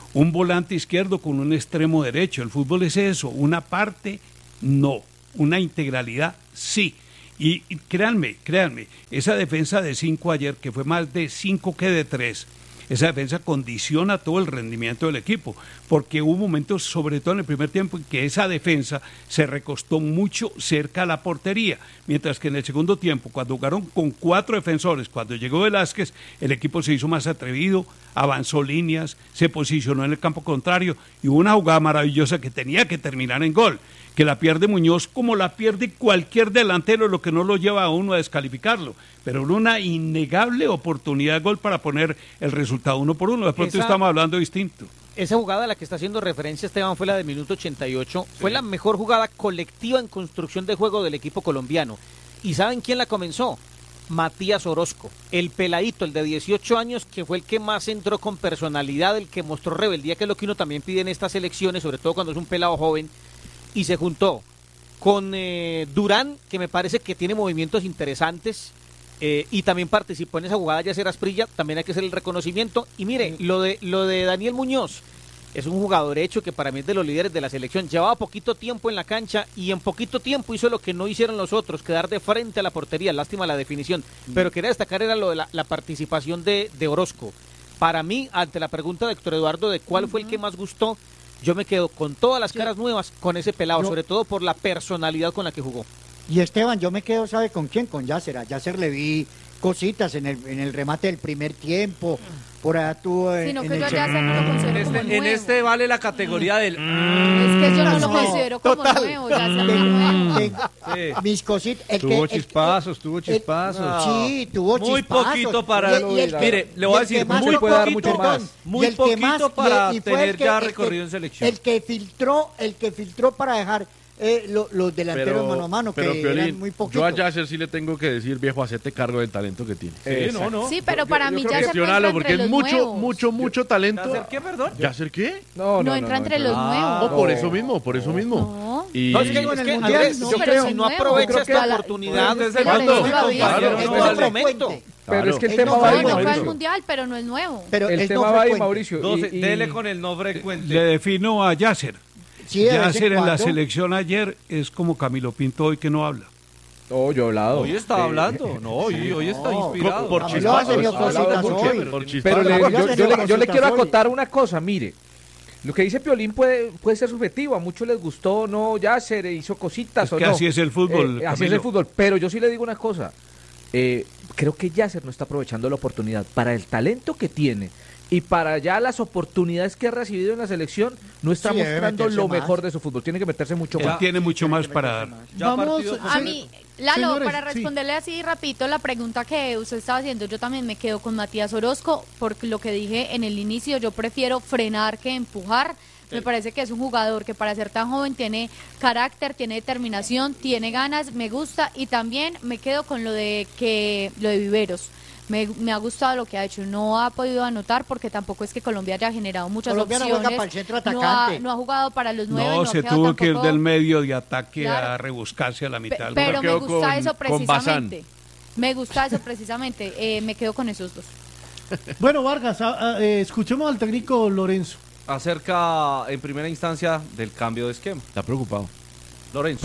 un volante izquierdo con un extremo derecho. El fútbol es eso, una parte no, una integralidad sí. Y, y créanme, créanme, esa defensa de cinco ayer, que fue más de cinco que de tres, esa defensa condiciona todo el rendimiento del equipo, porque hubo momentos, sobre todo en el primer tiempo, en que esa defensa se recostó mucho cerca a la portería, mientras que en el segundo tiempo, cuando jugaron con cuatro defensores, cuando llegó Velázquez, el equipo se hizo más atrevido, avanzó líneas, se posicionó en el campo contrario, y hubo una jugada maravillosa que tenía que terminar en gol, que la pierde Muñoz como la pierde cualquier delantero, lo que no lo lleva a uno a descalificarlo, pero una innegable oportunidad de gol para poner el resultado uno por uno. De pronto Esa- estamos hablando distinto. Esa jugada a la que está haciendo referencia Esteban fue la del minuto ochenta y ocho. Fue la mejor jugada colectiva en construcción de juego del equipo colombiano. ¿Y saben quién la comenzó? Matías Orozco, el peladito, el de dieciocho años, que fue el que más entró con personalidad, el que mostró rebeldía, que es lo que uno también pide en estas elecciones, sobre todo cuando es un pelado joven, y se juntó con eh, Durán, que me parece que tiene movimientos interesantes, eh, y también participó en esa jugada Yacer Asprilla, también hay que hacer el reconocimiento. Y mire, lo de, lo de Daniel Muñoz, es un jugador hecho que para mí es de los líderes de la selección, llevaba poquito tiempo en la cancha y en poquito tiempo hizo lo que no hicieron los otros, quedar de frente a la portería, lástima la definición, pero quería destacar era lo de la, la participación de, de Orozco. Para mí, ante la pregunta de Héctor Eduardo de cuál fue el que más gustó, yo me quedo con todas las caras nuevas con ese pelado, Yo- sobre todo por la personalidad con la que jugó. Y Esteban, yo me quedo, ¿sabe con quién? Con Yacer. A Yacer le vi cositas en el, en el remate del primer tiempo. Por allá tuvo en, Sino en que el yo a seg- Yacer no lo considero como En nuevo. este vale la categoría del... Es que yo no lo considero como Total. nuevo, Yacer no es nuevo. Tengo mis cositas. El Tuvo que- el- chispazos, tuvo chispazos. el- sí, tuvo Muy chispazos. poquito para- Y el- y el que- Mire, le voy a y el que decir, más muy tocó- poquito, perdón, más, y muy el que poquito más- para y fue el tener que- ya el que- recorrido en selección. El que filtró, el que filtró para dejar eh, lo- los delanteros mano a mano, que pero, eran Piolín, muy yo poquitos. a Yasser sí le tengo que decir, viejo, hacete cargo del talento que tiene. Sí, no, no. Sí, pero para mí Yacer no Gestionalo, entra porque entre es los mucho, nuevos. mucho, mucho talento. ¿Yacer qué, perdón? ¿Yasser qué? No, No entra entre los Ah, nuevos. por eso mismo, por eso mismo. No. Y... No, es que, en es el que, Mundial, Andrés, no, yo pero creo es si no nuevo. aprovecha Yo creo esta que la- oportunidad, Pues, es ¿cuándo? momento. Claro, Es no el vale. momento. Pero es que el Claro. tema No, va no, ahí, No, fue al Mauricio. mundial, pero no es nuevo. Pero El es tema no va ahí, frecuente. Mauricio. Doce- y- y- Dele con el no frecuente. Le defino a Yacer. Sí, de vez en Yacer en la cuando. selección ayer es como Camilo Pinto hoy que no habla. No, yo he hablado. Hoy está Eh, hablando, no, hoy, hoy está No, inspirado. por Camilo chispazos. ha tenido Hablado cositas por hoy. qué, Por Pero chispazos. le- Camilo yo, ha yo tenido le, yo le cositas quiero hoy. acotar una cosa, mire. Lo que dice Piolín puede, puede ser subjetivo, a muchos les gustó, no, ya se hizo cositas Es o que no. así es el fútbol, Eh, así es Camilo. el fútbol, pero yo sí le digo una cosa. Eh, creo que Yacer no está aprovechando la oportunidad para el talento que tiene y para ya las oportunidades que ha recibido en la selección, no está Sí, debe mostrando meterse lo más. mejor de su fútbol. Tiene que meterse mucho Él más. tiene mucho más para dar. Ya Vamos, partido- A mí, Lalo, Señores, para sí. responderle así rapidito la pregunta que usted estaba haciendo, yo también me quedo con Matías Orozco, porque lo que dije en el inicio, yo prefiero frenar que empujar. Me parece que es un jugador que para ser tan joven tiene carácter, tiene determinación, tiene ganas, me gusta, y también me quedo con lo de que lo de Viveros. Me, me ha gustado lo que ha hecho. No ha podido anotar porque tampoco es que Colombia haya generado muchas Colombia no juega opciones. para el centro no, ha, atacante. no ha jugado para los nueve. No, ha se quedado tuvo que ir tampoco- del medio de ataque Claro. a rebuscarse a la mitad. del Pero campo. me quedo gusta con- eso con Bazán. precisamente. Me gusta eso precisamente. Eh, me quedo con esos dos. Bueno, Vargas, a- a- eh, escuchemos al técnico Lorenzo. Acerca en primera instancia del cambio de esquema. Está preocupado. Lorenzo.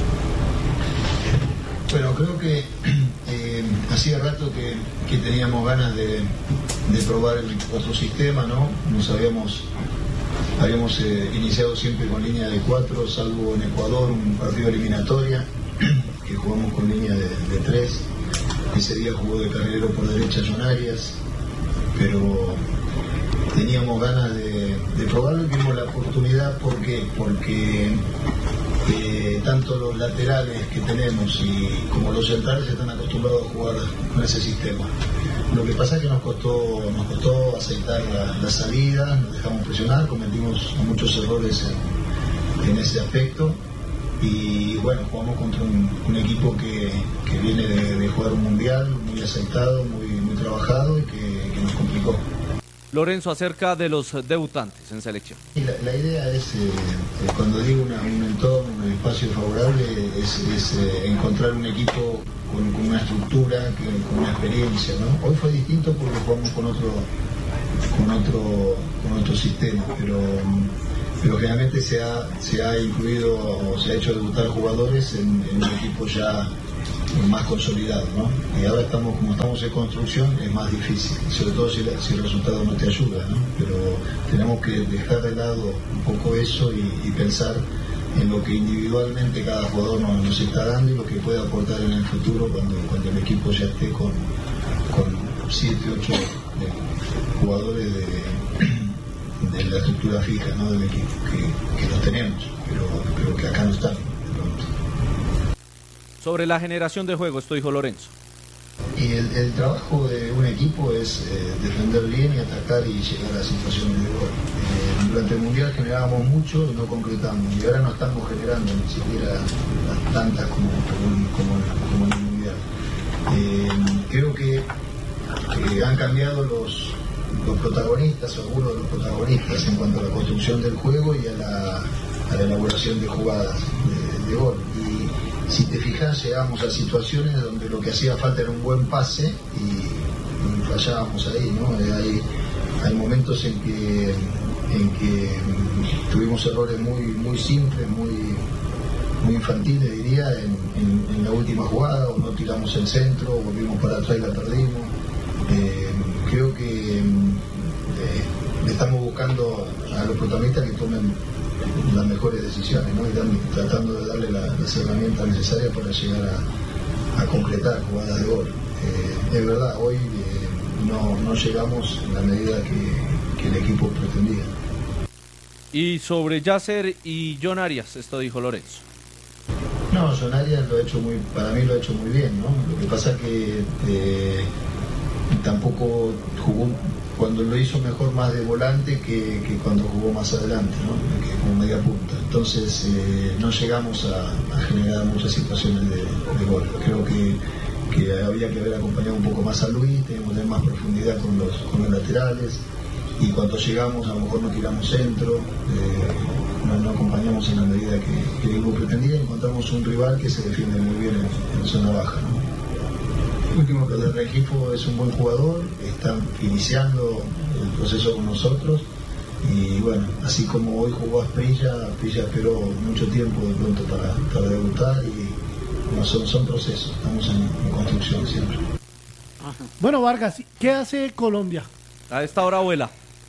Bueno, creo que eh, hacía rato que, que teníamos ganas de, de probar el otro sistema, ¿no? Nos habíamos, habíamos eh, iniciado siempre con línea de cuatro, salvo en Ecuador, un partido eliminatoria, que jugamos con línea de, de tres. Ese día jugó de carrilero por derecha John Arias, pero teníamos ganas de, de probarlo y vimos la oportunidad. ¿Por qué? Porque eh, tanto los laterales que tenemos y como los centrales están acostumbrados a jugar con ese sistema. Lo que pasa es que nos costó, nos costó aceitar la, la salida, nos dejamos presionar, cometimos muchos errores en, en ese aspecto. Y bueno, jugamos contra un, un equipo que, que viene de, de jugar un mundial, muy aceitado, muy, muy trabajado y que, que nos complicó. Lorenzo, acerca de los debutantes en selección. Y la, la idea es, eh, eh, cuando digo una- un entorno, un espacio favorable, es, es, eh, encontrar un equipo con, con una estructura, que- con una experiencia, ¿no? Hoy fue distinto porque jugamos con otro, con otro, con otro sistema, pero, pero generalmente se ha, se ha incluido o se ha hecho debutar jugadores en, en un equipo ya más consolidado, ¿no? Y ahora estamos, como estamos en construcción, es más difícil, sobre todo si, la, si el resultado no te ayuda, ¿no? Pero tenemos que dejar de lado un poco eso y, y pensar en lo que individualmente cada jugador nos, nos está dando y lo que puede aportar en el futuro cuando, cuando el equipo ya esté con, con siete, ocho jugadores de, de la estructura fija, ¿no? Del equipo, que, que los tenemos, pero, pero que acá no están. Sobre la generación de juego, esto dijo Lorenzo. Y el, el trabajo de un equipo es eh, defender bien y atacar y llegar a situaciones de gol. Eh, durante el Mundial generábamos mucho y no concretamos, y ahora no estamos generando ni siquiera las tantas como, como, como, como en el Mundial. Eh, creo que eh, han cambiado los, los protagonistas, algunos de los protagonistas en cuanto a la construcción del juego y a la, a la elaboración de jugadas de, de gol. Y, si te fijas, llegamos a situaciones donde lo que hacía falta era un buen pase y, y fallábamos ahí, ¿no? Hay, hay momentos en que, en que tuvimos errores muy, muy simples, muy, muy infantiles, diría, en, en, en la última jugada, o no tiramos el centro, o volvimos para atrás y la perdimos. Eh, creo que eh, estamos buscando a los protagonistas que tomen las mejores decisiones, ¿no? Y dan, tratando de darle la, las herramientas necesarias para llegar a, a concretar jugadas de gol. Eh, es verdad, hoy eh, no, no llegamos en la medida que, que el equipo pretendía. Y sobre Yasser y John Arias, esto dijo Lorenzo. No, John Arias lo ha hecho muy, para mí lo ha hecho muy bien, ¿no? Lo que pasa es que eh, tampoco jugó cuando lo hizo mejor más de volante que, que cuando jugó más adelante, ¿no? Que como media punta. Entonces eh, no llegamos a, a generar muchas situaciones de, de gol. Creo que, que había que haber acompañado un poco más a Luis, teníamos que tener más profundidad con los, con los laterales, y cuando llegamos a lo mejor no tiramos centro, eh, no, no acompañamos en la medida que, que el equipo pretendía, y encontramos un rival que se defiende muy bien en, en zona baja, ¿no? Último, que el equipo es un buen jugador, está iniciando el proceso con nosotros, y bueno, así como hoy jugó Asprilla, Asprilla esperó mucho tiempo de pronto para, para debutar, y bueno, son, son procesos, estamos en, en construcción siempre. Bueno, Vargas, ¿qué hace Colombia? A esta hora vuela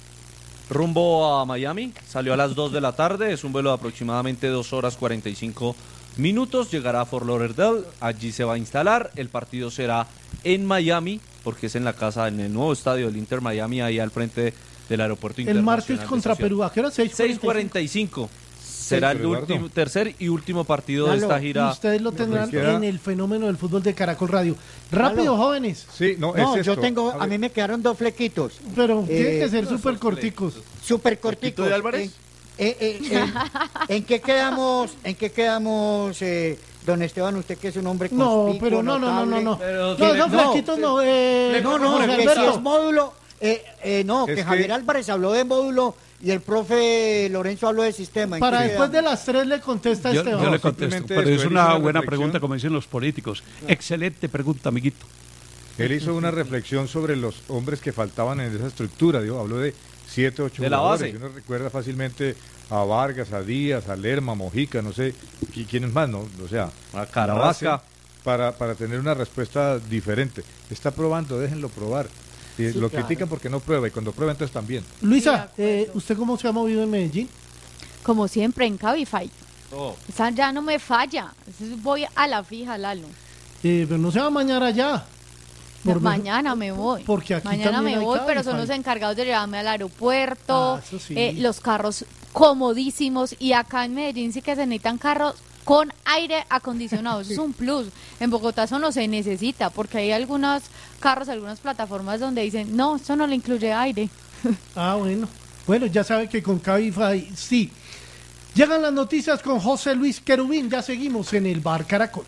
rumbo a Miami, salió a las dos de la tarde, es un vuelo de aproximadamente dos horas cuarenta y cinco minutos, llegará a Fort Lauderdale, allí se va a instalar, el partido será en Miami, porque es en la casa, en el nuevo estadio del Inter Miami, ahí al frente del aeropuerto el internacional. El martes contra Perú, ¿a qué hora? seis cuarenta y cinco Será el último, tercer y último partido Lalo, de esta gira. Ustedes lo tendrán en el fenómeno del fútbol de Caracol Radio. Rápido, Lalo. Jóvenes. Sí, no, no es yo esto. tengo, a, a mí me quedaron dos flequitos. Pero eh, tienen que ser súper corticos. Súper corticos. ¿De Álvarez? Eh, eh, eh, en, ¿En qué quedamos, en qué quedamos, eh, don Esteban, usted que es un hombre conspicuo, No, pero no, no, no, no, no. Pero, no, esos flequitos no. Eh, no, no, no, que si es módulo, eh, eh, no, es que Javier que... Álvarez habló de módulo y el profe Lorenzo habló de sistema. Para después de las tres le contesta yo, Esteban. Yo le contesto, pero es una, una buena pregunta, como dicen los políticos. No. Excelente pregunta, amiguito. Él hizo una reflexión sobre los hombres que faltaban en esa estructura, digo, habló de siete, ocho de jugadores. La base. Uno recuerda fácilmente a Vargas, a Díaz, a Lerma, Mojica, no sé, quiénes más, ¿no? O sea, a Carabasca. Para, para tener una respuesta diferente. Está probando, déjenlo probar. Sí, lo claro. critican porque no prueba, y cuando prueba entonces también. Luisa, eh, ¿usted cómo se ha movido en Medellín? Como siempre, en Cabify. Oh. Esa ya no me falla. Voy a la fija, Lalo. Eh, pero no se va a mañana ya. Por mañana me voy. Porque aquí mañana me voy, Cabify. Pero son los encargados de llevarme al aeropuerto. Ah, eso sí. eh, los carros comodísimos. Y acá en Medellín sí que se necesitan carros con aire acondicionado, eso es un plus. En Bogotá eso no se necesita, porque hay algunos carros, algunas plataformas donde dicen, no, eso no le incluye aire. Ah, bueno. Bueno, ya sabe que con Cabify sí. Llegan las noticias con José Luis Querubín, ya seguimos en el Bar Caracol.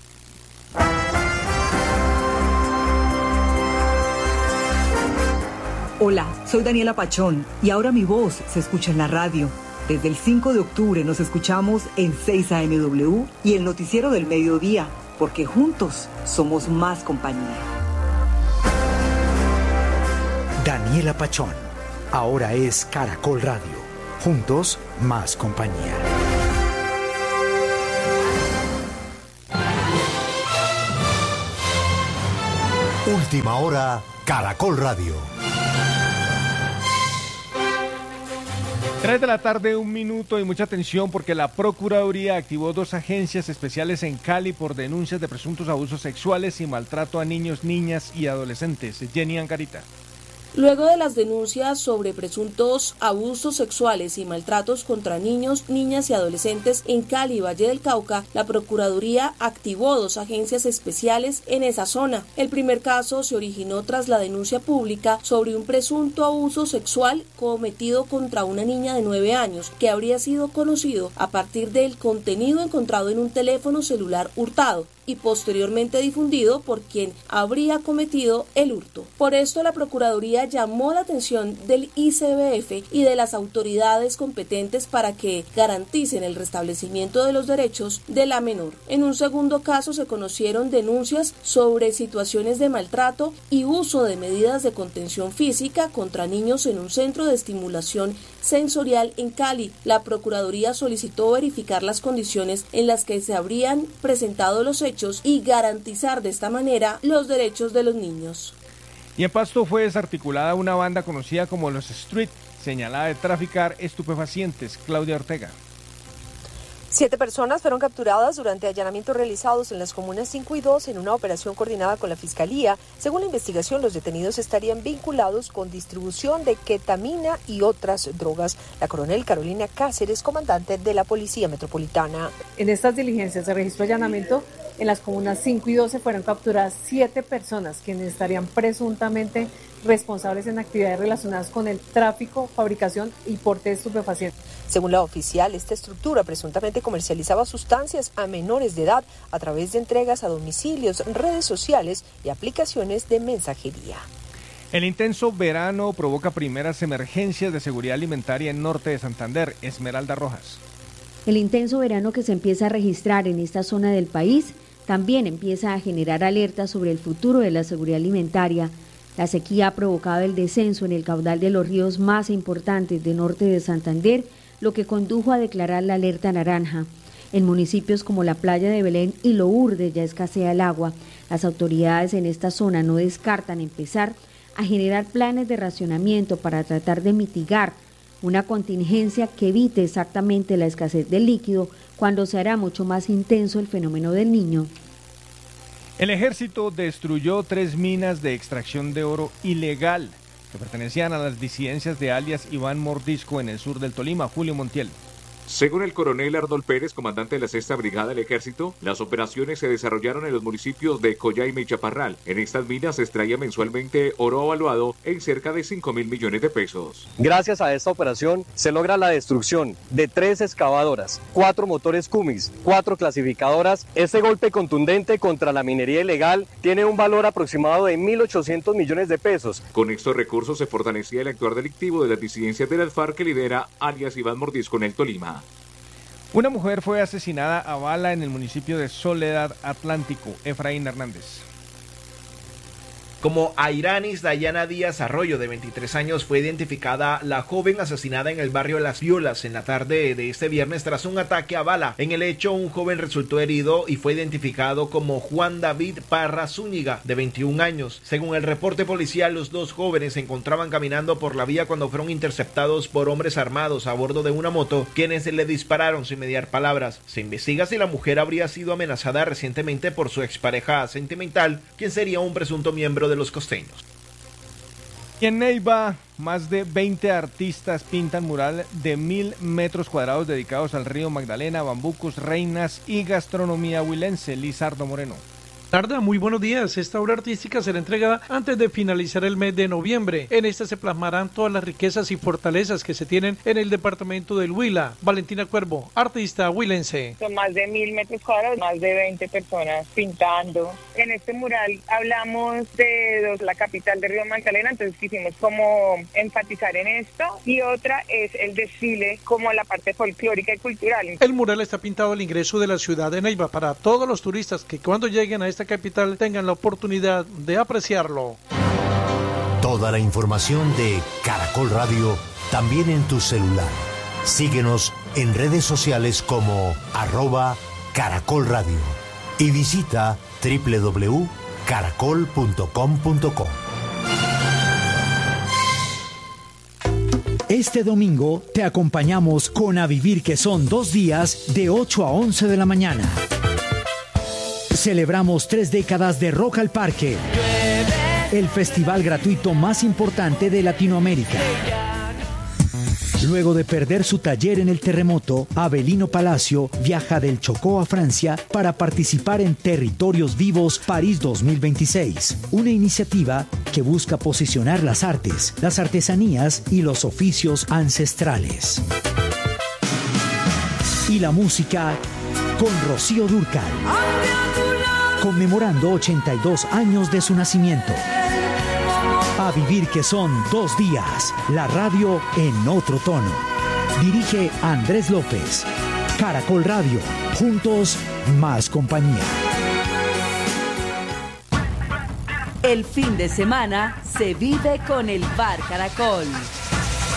Hola, soy Daniela Pachón y ahora mi voz se escucha en la radio. Desde el cinco de octubre nos escuchamos en seis A M W y el noticiero del mediodía, porque juntos somos más compañía. Daniela Pachón, ahora es Caracol Radio. Juntos, más compañía. Última hora, Caracol Radio. Tres de la tarde, un minuto y mucha atención porque la Procuraduría activó dos agencias especiales en Cali por denuncias de presuntos abusos sexuales y maltrato a niños, niñas y adolescentes. Jenny Angarita. Luego de las denuncias sobre presuntos abusos sexuales y maltratos contra niños, niñas y adolescentes en Cali y Valle del Cauca, la Procuraduría activó dos agencias especiales en esa zona. El primer caso se originó tras la denuncia pública sobre un presunto abuso sexual cometido contra una niña de nueve años, que habría sido conocido a partir del contenido encontrado en un teléfono celular hurtado y posteriormente difundido por quien habría cometido el hurto. Por esto, la Procuraduría llamó la atención del I C B F y de las autoridades competentes para que garanticen el restablecimiento de los derechos de la menor. En un segundo caso se conocieron denuncias sobre situaciones de maltrato y uso de medidas de contención física contra niños en un centro de estimulación sensorial en Cali. La Procuraduría solicitó verificar las condiciones en las que se habrían presentado los hechos y garantizar de esta manera los derechos de los niños. Y en Pasto fue desarticulada una banda conocida como los Street, señalada de traficar estupefacientes. Claudia Ortega. Siete personas fueron capturadas durante allanamientos realizados en las comunas cinco y dos en una operación coordinada con la Fiscalía. Según la investigación, los detenidos estarían vinculados con distribución de ketamina y otras drogas. La coronel Carolina Cáceres, comandante de la Policía Metropolitana. En estas diligencias de registro de allanamiento en las comunas cinco y doce fueron capturadas siete personas quienes estarían presuntamente responsables en actividades relacionadas con el tráfico, fabricación y porte de estupefacientes. Según la oficial, esta estructura presuntamente comercializaba sustancias a menores de edad a través de entregas a domicilios, redes sociales y aplicaciones de mensajería. El intenso verano provoca primeras emergencias de seguridad alimentaria en norte de Santander. Esmeralda Rojas. El intenso verano que se empieza a registrar en esta zona del país también empieza a generar alertas sobre el futuro de la seguridad alimentaria. La sequía ha provocado el descenso en el caudal de los ríos más importantes de norte de Santander, lo que condujo a declarar la alerta naranja. En municipios como la Playa de Belén y Lourdes ya escasea el agua. Las autoridades en esta zona no descartan empezar a generar planes de racionamiento para tratar de mitigar una contingencia que evite exactamente la escasez del líquido cuando se hará mucho más intenso el fenómeno del Niño. El ejército destruyó tres minas de extracción de oro ilegal que pertenecían a las disidencias de alias Iván Mordisco en el sur del Tolima. Julio Montiel. Según el coronel Arnold Pérez, comandante de la sexta Brigada del Ejército, las operaciones se desarrollaron en los municipios de Coyaima y Chaparral. En estas minas se extraía mensualmente oro evaluado en cerca de cinco mil millones de pesos. Gracias a esta operación se logra la destrucción de tres excavadoras, cuatro motores Cummins, cuatro clasificadoras. Este golpe contundente contra la minería ilegal tiene un valor aproximado de mil ochocientos millones de pesos. Con estos recursos se fortalecía el actuar delictivo de las disidencias de las FARC que lidera alias Iván Mordisco en el Tolima. Una mujer fue asesinada a bala en el municipio de Soledad Atlántico. Efraín Hernández. Como Airanis Dayana Díaz Arroyo, de veintitrés años, fue identificada la joven asesinada en el barrio Las Violas en la tarde de este viernes tras un ataque a bala. En el hecho, un joven resultó herido y fue identificado como Juan David Parra Zúñiga, de veintiún años. Según el reporte policial, los dos jóvenes se encontraban caminando por la vía cuando fueron interceptados por hombres armados a bordo de una moto, quienes le dispararon sin mediar palabras. Se investiga si la mujer habría sido amenazada recientemente por su expareja sentimental, quien sería un presunto miembro de los costeños. Y en Neiva, más de veinte artistas pintan mural de mil metros cuadrados dedicados al río Magdalena, bambucos, reinas y gastronomía huilense. Lizardo Moreno. Tarda, muy buenos días. Esta obra artística será entregada antes de finalizar el mes de noviembre. En esta se plasmarán todas las riquezas y fortalezas que se tienen en el departamento del Huila. Valentina Cuervo, artista huilense. Son más de mil metros cuadrados, más de veinte personas pintando. En este mural hablamos de la capital de Río Magdalena, entonces quisimos como enfatizar en esto. Y otra es el desfile, como la parte folclórica y cultural. El mural está pintado al ingreso de la ciudad de Neiva para todos los turistas que cuando lleguen a esta capital tengan la oportunidad de apreciarlo. Toda la información de Caracol Radio también en tu celular. Síguenos en redes sociales como arroba Caracol Radio y visita doble u doble u doble u punto caracol punto com punto co. Este domingo te acompañamos con A Vivir, que son dos días de ocho a once de la mañana. Celebramos tres décadas de Rock al Parque, el festival gratuito más importante de Latinoamérica. Luego de perder su taller en el terremoto, Avelino Palacio viaja del Chocó a Francia para participar en Territorios Vivos París dos mil veintiséis, una iniciativa que busca posicionar las artes, las artesanías y los oficios ancestrales. Y la música con Rocío Dúrcal, conmemorando ochenta y dos años de su nacimiento. A Vivir, que son dos días, la radio en otro tono. Dirige Andrés López. Caracol Radio, juntos más compañía. El fin de semana se vive con el Bar Caracol.